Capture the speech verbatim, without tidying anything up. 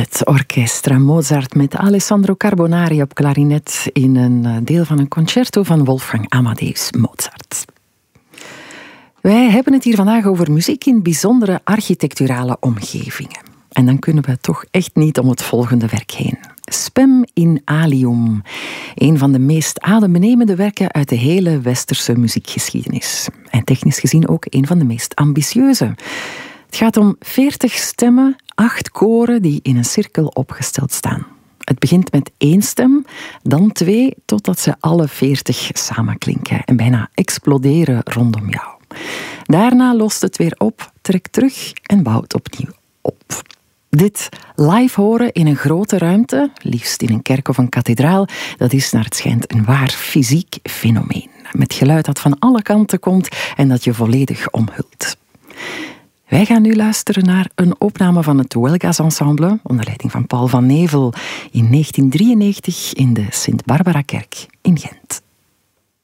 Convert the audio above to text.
Het Orchestra Mozart met Alessandro Carbonari op klarinet in een deel van een concerto van Wolfgang Amadeus Mozart. Wij hebben het hier vandaag over muziek in bijzondere architecturale omgevingen. En dan kunnen we toch echt niet om het volgende werk heen. Spem in Alium, een van de meest adembenemende werken uit de hele westerse muziekgeschiedenis. En technisch gezien ook een van de meest ambitieuze. Het gaat om veertig stemmen, acht koren die in een cirkel opgesteld staan. Het begint met één stem, dan twee, totdat ze alle veertig samenklinken en bijna exploderen rondom jou. Daarna lost het weer op, trekt terug en bouwt opnieuw op. Dit live horen in een grote ruimte, liefst in een kerk of een kathedraal, dat is naar het schijnt een waar fysiek fenomeen. Met geluid dat van alle kanten komt en dat je volledig omhult. Wij gaan nu luisteren naar een opname van het Huelgas Ensemble onder leiding van Paul van Nevel in negentien drieënnegentig in de Sint-Barbara-kerk in Gent.